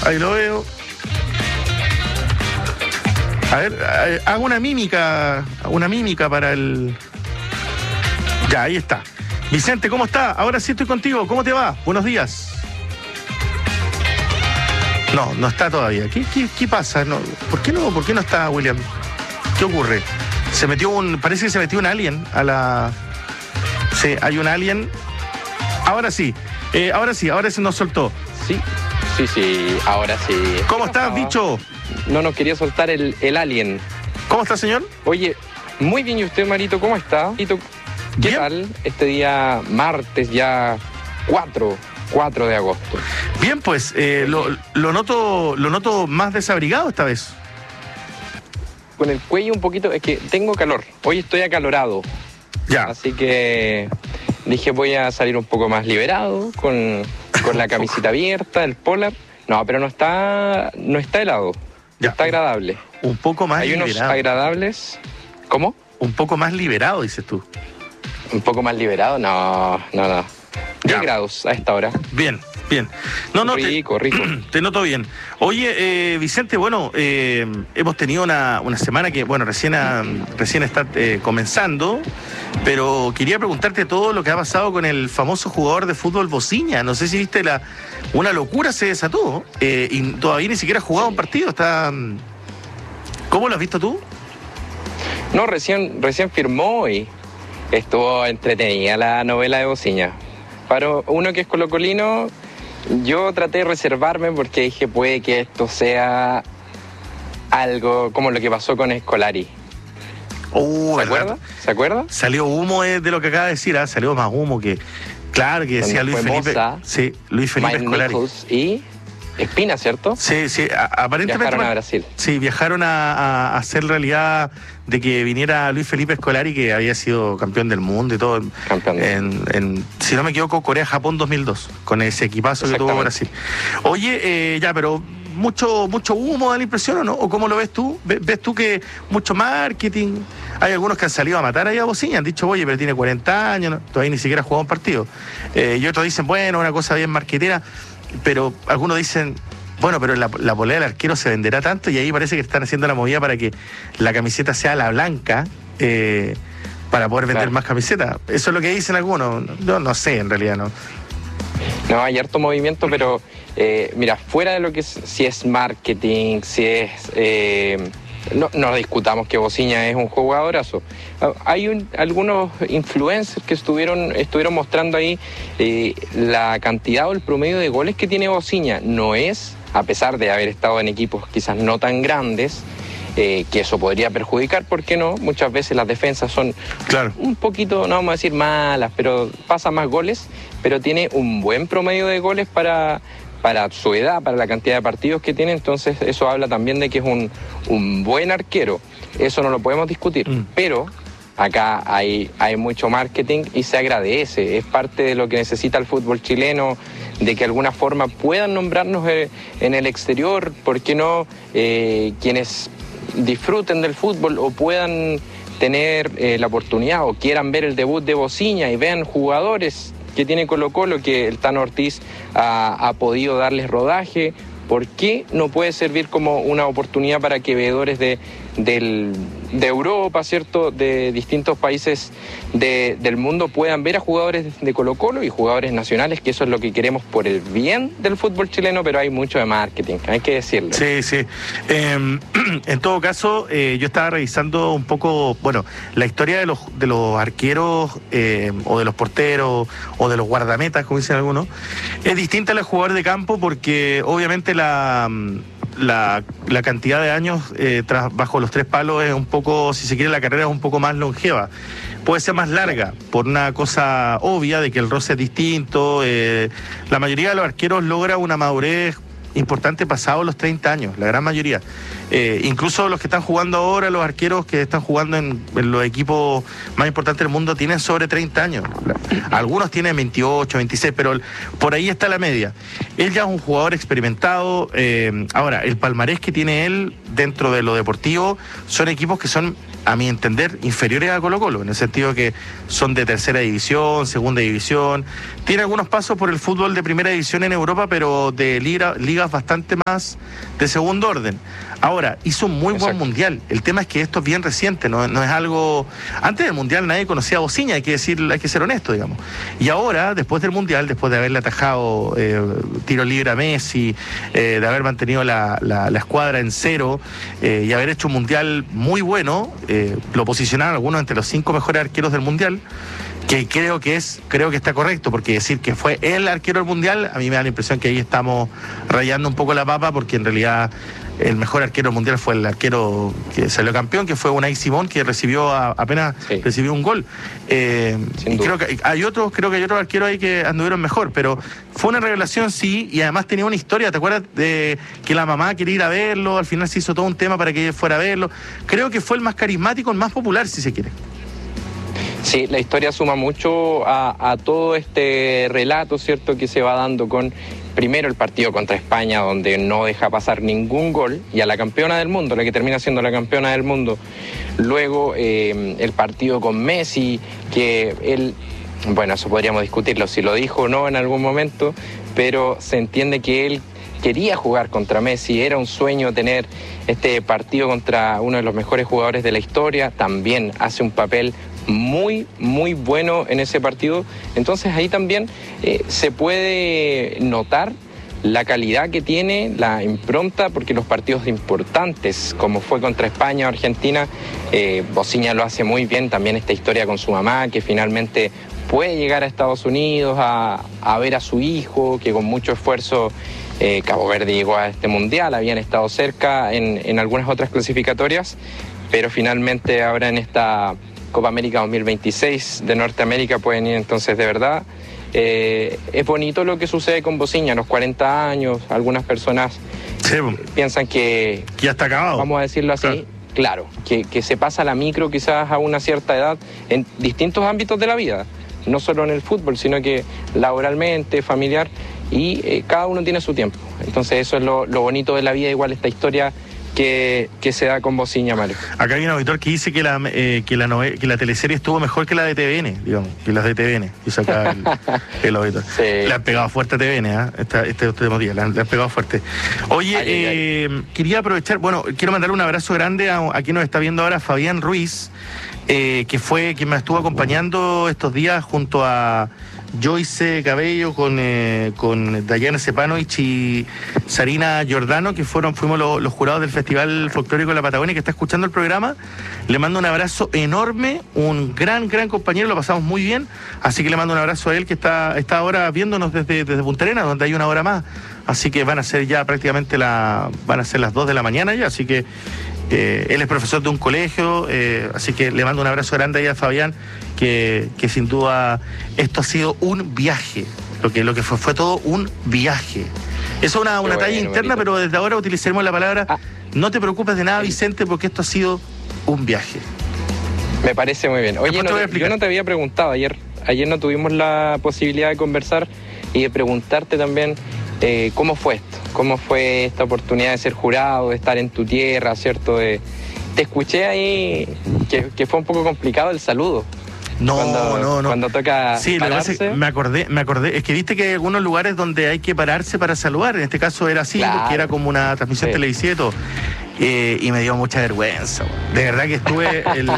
Ahí lo veo. A ver, hago una mímica para el... Ya, ahí está. Vicente, ¿cómo está? Ahora sí estoy contigo. ¿Cómo te va? Buenos días. No está todavía. ¿Qué pasa? ¿Por qué no está William? ¿Qué ocurre? Parece que se metió un alien a la... Sí, hay un alien. Ahora sí nos soltó. Sí, ahora sí. ¿Cómo estás, bicho? No nos quería soltar el alien. ¿Cómo está, señor? Oye, muy bien, ¿y usted, Marito? ¿Cómo está? ¿Qué Bien. tal este día martes, ya 4 de agosto? Bien, pues, lo noto más desabrigado esta vez. Con el cuello un poquito, es que tengo calor. Hoy estoy acalorado. Ya. Así que dije voy a salir un poco más liberado, con la camisita abierta, el polar. No, pero no está helado. Ya. Está agradable. Un poco más Hay liberado. unos agradables. ¿Cómo? Un poco más liberado, dices tú. ¿Un poco más liberado? No. 10 Ya. grados a esta hora. Bien. Rico. Te noto bien. Oye, Vicente, bueno, hemos tenido una semana que, bueno, recién está comenzando, pero quería preguntarte todo lo que ha pasado con el famoso jugador de fútbol Bociña. No sé si viste una locura se desató, y todavía ni siquiera ha jugado un partido. ¿Cómo lo has visto tú? No, recién firmó y estuvo entretenida la novela de Bociña. Para uno que es colocolino, yo traté de reservarme porque dije, puede que esto sea algo como lo que pasó con Scolari. ¿Se acuerda? Salió humo de lo que acaba de decir, salió más humo que... Claro, que decía Luis Felipe. Moza, sí, Luis Felipe Scolari. Y Espina, ¿cierto? Sí, aparentemente... Viajaron a Brasil. Sí, viajaron a hacer realidad de que viniera Luis Felipe Scolari, que había sido campeón del mundo y todo. Si no me equivoco, Corea-Japón 2002, con ese equipazo que tuvo Brasil. Oye, pero mucho humo da la impresión, ¿o no? ¿O cómo lo ves tú? ¿Ves tú que mucho marketing? Hay algunos que han salido a matar ahí a Bociña, han dicho, oye, pero tiene 40 años, ¿no? Todavía ni siquiera ha jugado un partido. Y otros dicen, bueno, una cosa bien marquetera, pero algunos dicen... Bueno, pero la polera del arquero se venderá tanto y ahí parece que están haciendo la movida para que la camiseta sea la blanca, para poder vender más camisetas. Eso es lo que dicen algunos. Yo no sé, en realidad, ¿no? No, hay harto movimiento, pero mira, fuera de lo que si es marketing, si es... no discutamos que Bociña es un jugadorazo. Hay algunos influencers que estuvieron mostrando ahí la cantidad o el promedio de goles que tiene Bociña. No es, a pesar de haber estado en equipos quizás no tan grandes, que eso podría perjudicar, ¿por qué no? Muchas veces las defensas son un poquito, no vamos a decir malas, pero pasa más goles, pero tiene un buen promedio de goles para su edad, para la cantidad de partidos que tiene, entonces eso habla también de que es un buen arquero. Eso no lo podemos discutir, pero acá hay mucho marketing y se agradece, es parte de lo que necesita el fútbol chileno, de que de alguna forma puedan nombrarnos en el exterior, ¿por qué no? Quienes disfruten del fútbol o puedan tener la oportunidad o quieran ver el debut de Bociña y vean jugadores que tiene Colo-Colo, que el Tano Ortiz ha podido darles rodaje. ¿Por qué no puede servir como una oportunidad para que veedores de Europa, ¿cierto?, de distintos países del mundo puedan ver a jugadores de Colo-Colo y jugadores nacionales, que eso es lo que queremos por el bien del fútbol chileno, pero hay mucho de marketing, hay que decirlo. Sí. En todo caso, yo estaba revisando un poco, bueno, la historia de los arqueros, o de los porteros, o de los guardametas, como dicen algunos. Es distinta a los jugadores de campo porque obviamente la cantidad de años bajo los tres palos es un poco, si se quiere, la carrera es un poco más longeva. Puede ser más larga, por una cosa obvia de que el roce es distinto. La mayoría de los arqueros logra una madurez importante pasados los 30 años, la gran mayoría. Incluso los que están jugando ahora, los arqueros que están jugando en los equipos más importantes del mundo, tienen sobre 30 años. Algunos tienen 28, 26, pero por ahí está la media. Él ya es un jugador experimentado. Ahora, el palmarés que tiene él dentro de lo deportivo son equipos que son, a mi entender, inferiores a Colo-Colo, en el sentido que son de tercera división, segunda división. Tiene algunos pasos por el fútbol de primera división en Europa, pero de liga ligas bastante más de segundo orden. Ahora, hizo un muy buen mundial. El tema es que esto es bien reciente, no es algo... Antes del mundial nadie conocía a Bociña, hay que ser honesto, digamos. Y ahora, después del mundial, después de haberle atajado tiro libre a Messi, de haber mantenido la escuadra en cero y haber hecho un mundial muy bueno, lo posicionaron algunos entre los 5 mejores arqueros del mundial, que creo que está correcto, porque decir que fue el arquero del mundial, a mí me da la impresión que ahí estamos rayando un poco la papa, porque en realidad el mejor arquero del mundial fue el arquero que salió campeón, que fue Unai Simón, que apenas recibió un gol. Y creo que hay otros arqueros ahí que anduvieron mejor, pero fue una revelación, sí, y además tenía una historia. ¿Te acuerdas de que la mamá quería ir a verlo? Al final se hizo todo un tema para que ella fuera a verlo. Creo que fue el más carismático, el más popular, si se quiere. Sí, la historia suma mucho a todo este relato, ¿cierto?, que se va dando con, primero, el partido contra España, donde no deja pasar ningún gol, y a la campeona del mundo, la que termina siendo la campeona del mundo. Luego, el partido con Messi, que él, bueno, eso podríamos discutirlo, si lo dijo o no en algún momento, pero se entiende que él quería jugar contra Messi, era un sueño tener este partido contra uno de los mejores jugadores de la historia, también hace un papel muy, muy bueno en ese partido. Entonces ahí también se puede notar la calidad que tiene, la impronta, porque los partidos importantes, como fue contra España o Argentina, Bociña lo hace muy bien. También esta historia con su mamá, que finalmente puede llegar a Estados Unidos a ver a su hijo, que con mucho esfuerzo Cabo Verde llegó a este mundial, habían estado cerca en algunas otras clasificatorias, pero finalmente ahora en esta Copa América 2026 de Norteamérica pueden ir. Entonces, de verdad, es bonito lo que sucede con Bociña a los 40 años. Algunas personas piensan que ya está acabado, vamos a decirlo así, claro, que se pasa la micro quizás a una cierta edad en distintos ámbitos de la vida, no solo en el fútbol, sino que laboralmente, familiar, y cada uno tiene su tiempo. Entonces eso es lo bonito de la vida, igual esta historia que se da con Bociña, Mario. Acá hay un auditor que dice que la teleserie estuvo mejor que la de TVN, digamos, que las de TVN. Dice acá el auditor. Sí. Le han pegado fuerte a TVN, ¿eh? Este último día, le han pegado fuerte. Oye, quería aprovechar, quiero mandarle un abrazo grande a quien nos está viendo ahora, Fabián Ruiz, que fue quien me estuvo acompañando estos días junto a Joyce Cabello con Dayana Sepanovich y Sarina Giordano, que fuimos los jurados del Festival Folclórico de la Patagonia, que está escuchando el programa. Le mando un abrazo enorme, un gran compañero, lo pasamos muy bien, así que le mando un abrazo a él, que está ahora viéndonos desde Punta Arenas, donde hay una hora más, así que van a ser ya prácticamente las 2 de la mañana ya, así que él es profesor de un colegio, así que le mando un abrazo grande ahí a Fabián, que sin duda esto ha sido un viaje, lo que fue todo un viaje. Eso es una talla interna, pero desde ahora utilizaremos la palabra no te preocupes de nada, Vicente, porque esto ha sido un viaje. Me parece muy bien. Oye, yo no te había preguntado, ayer no tuvimos la posibilidad de conversar y de preguntarte también cómo fue esto, cómo fue esta oportunidad de ser jurado, de estar en tu tierra, ¿cierto? Te escuché ahí que fue un poco complicado el saludo. No. Cuando toca sí, pararse. Me acordé. Es que viste que hay algunos lugares donde hay que pararse para saludar. En este caso era así, claro, porque era como una transmisión televisiva y todo. Y me dio mucha vergüenza. De verdad que estuve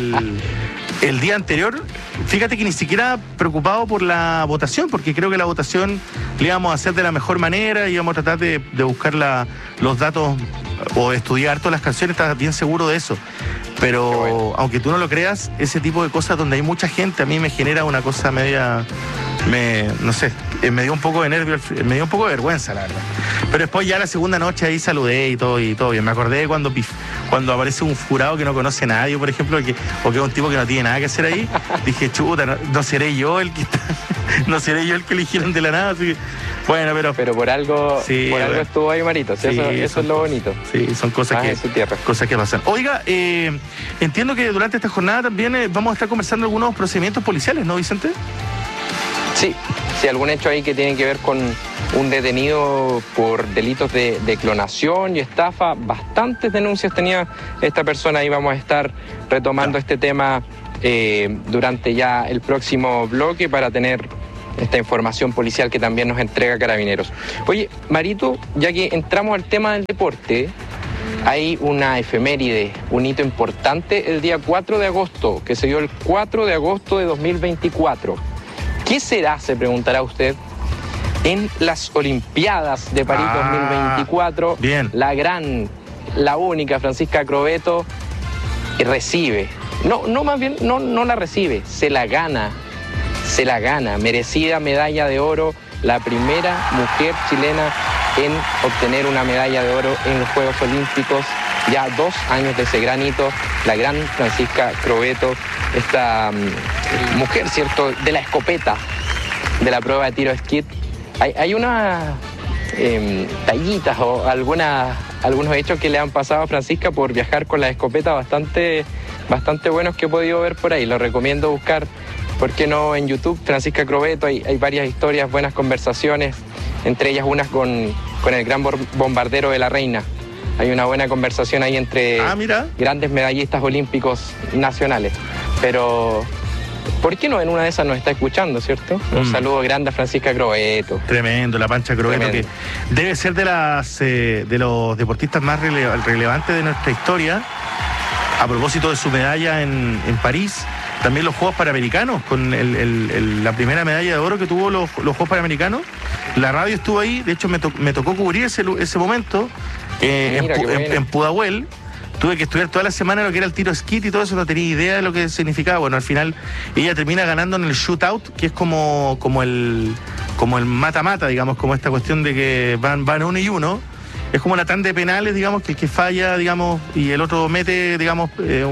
el día anterior, fíjate que ni siquiera preocupado por la votación, porque creo que la votación la íbamos a hacer de la mejor manera, íbamos a tratar de buscar los datos o estudiar todas las canciones, estaba bien seguro de eso. Pero bueno, aunque tú no lo creas, ese tipo de cosas donde hay mucha gente a mí me genera una cosa media, no sé, me dio un poco de nervio, me dio un poco de vergüenza, la verdad. Pero después ya la segunda noche ahí saludé y todo bien. Me acordé cuando aparece un jurado que no conoce a nadie, por ejemplo, o que es un tipo que no tiene nada que hacer ahí. Dije, chuta, no seré yo el que está, no seré yo el que eligieron de la nada, así que, bueno, pero por algo, algo estuvo ahí, Marito. ¿Sí? Eso es lo bonito. Sí, son cosas que pasan. Oiga, entiendo que durante esta jornada también vamos a estar conversando algunos procedimientos policiales, ¿no, Vicente? Sí, algún hecho ahí que tiene que ver con un detenido por delitos de clonación y estafa. Bastantes denuncias tenía esta persona y vamos a estar retomando este tema durante ya el próximo bloque para tener esta información policial que también nos entrega Carabineros. Oye, Marito, ya que entramos al tema del deporte, hay una efeméride, un hito importante el día 4 de agosto, que se dio el 4 de agosto de 2024. ¿Qué será, se preguntará usted? En las Olimpiadas de París 2024, bien. la única Francisca Crovetto recibe, no la recibe, se la gana, merecida medalla de oro, la primera mujer chilena en obtener una medalla de oro en los Juegos Olímpicos, ya 2 años de ese gran hito, la gran Francisca Crovetto, esta mujer, ¿cierto?, de la escopeta, de la prueba de tiro esquí. Hay unas tallitas o algunos hechos que le han pasado a Francisca por viajar con la escopeta bastante buenos que he podido ver por ahí. Lo recomiendo buscar, ¿por qué no?, en YouTube, Francisca Crovetto. Hay varias historias, buenas conversaciones, entre ellas unas con el gran bombardero de la Reina. Hay una buena conversación ahí entre grandes medallistas olímpicos nacionales. Pero ¿por qué no en una de esas nos está escuchando, cierto? Un saludo grande a Francisca Crovetto. Tremendo, la Pancha Crovetto, que debe ser de los deportistas más relevantes de nuestra historia. A propósito de su medalla en París, también los Juegos Panamericanos, con la primera medalla de oro que tuvo los Juegos Panamericanos. La radio estuvo ahí, de hecho me tocó cubrir ese momento en Pudahuel. Tuve que estudiar toda la semana lo que era el tiro esquí y todo eso, no tenía idea de lo que significaba. Bueno, al final ella termina ganando en el shootout, que es como el mata-mata, digamos, como esta cuestión de que van 1 y 1. Es como una tanda de penales, digamos, que el que falla, digamos, y el otro mete, digamos,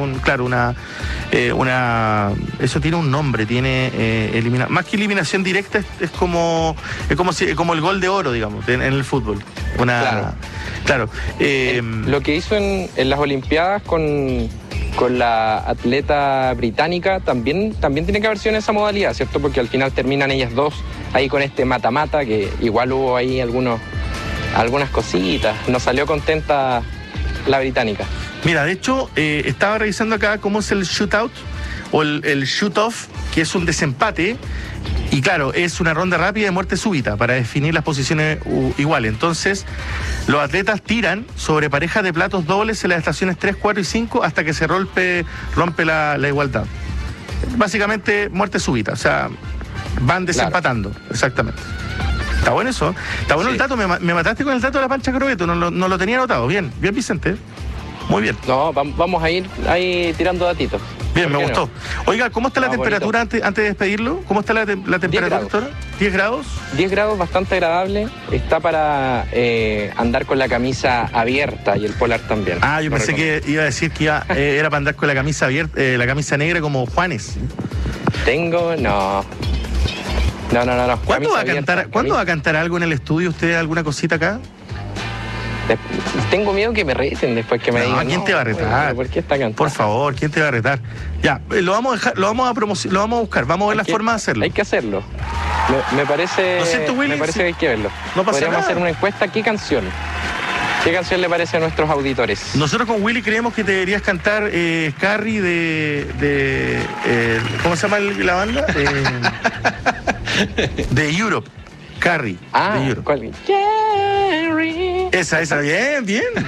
eso tiene un nombre, tiene más que eliminación directa, es como el gol de oro, digamos, en el fútbol. Claro. Lo que hizo en las Olimpiadas con la atleta británica también tiene que haber sido en esa modalidad, ¿cierto? Porque al final terminan ellas dos ahí con este mata-mata, que igual hubo ahí algunas cositas. No salió contenta la británica. Mira, de hecho, estaba revisando acá cómo es el shootout o el shoot-off, que es un desempate. Y claro, es una ronda rápida de muerte súbita para definir las posiciones iguales. Entonces, los atletas tiran sobre parejas de platos dobles en las estaciones 3, 4 y 5 hasta que se rompe la igualdad. Básicamente, muerte súbita. O sea, van desempatando. Claro. Exactamente. Está bueno eso. Está bueno el dato. Me mataste con el dato de la Pancha Crovetto. No lo tenía anotado. Bien, Vicente. Muy bien. No, vamos a ir ahí tirando datitos. Bien, me gustó. Oiga, ¿cómo está la temperatura antes de despedirlo? ¿Cómo está la temperatura, doctora? ¿10 grados? 10 grados, bastante agradable. Está para andar con la camisa abierta y el polar también. Yo pensé que iba a decir que era para andar con la camisa abierta, la camisa negra como Juanes. No. ¿Cuándo va a cantar algo en el estudio usted, alguna cosita acá? Tengo miedo que me reten después que me digan. ¿Quién te va a retar? ¿Por qué está cantando? Por favor, ¿quién te va a retar? Ya, lo vamos a buscar, vamos a ver la forma de hacerlo. Hay que hacerlo. Me parece. Lo siento, Willy, me parece que hay que verlo. No pasa Podríamos nada. hacer una encuesta. ¿Qué canción le parece a nuestros auditores? Nosotros con Willy creemos que deberías cantar Carrie de ¿cómo se llama la banda? De Europe. Carrie. De Europe. ¿Cuál? Esa, bien,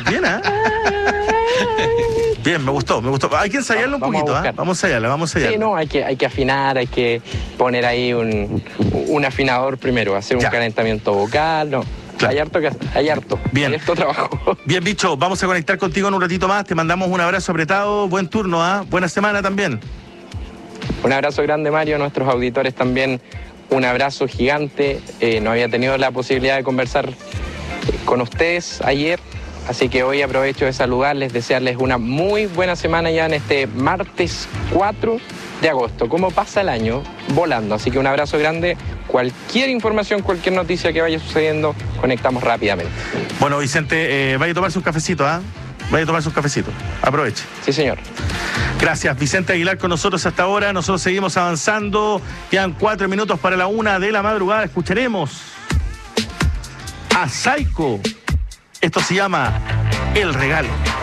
Bien, me gustó. Hay que ensayarlo un poquito, Vamos a ensayarla. Sí, no, hay que afinar, hay que poner ahí un afinador primero, hacer un calentamiento vocal, no. Claro. Hay harto. Bien. Hay harto trabajo. Bien, bicho, vamos a conectar contigo en un ratito más. Te mandamos un abrazo apretado, buen turno, Buena semana también. Un abrazo grande, Mario, a nuestros auditores también. Un abrazo gigante. No había tenido la posibilidad de conversar con ustedes ayer, así que hoy aprovecho de saludarles, desearles una muy buena semana ya en este martes 4 de agosto. ¿Cómo pasa el año? Volando. Así que un abrazo grande. Cualquier información, cualquier noticia que vaya sucediendo, conectamos rápidamente. Bueno, Vicente, vaya a tomarse un cafecito, Vaya a tomarse un cafecito. Aproveche. Sí, señor. Gracias, Vicente Aguilar con nosotros hasta ahora. Nosotros seguimos avanzando. Quedan 4 minutos para la 1 de la madrugada. Escucharemos a Saiko. Esto se llama El Regalo.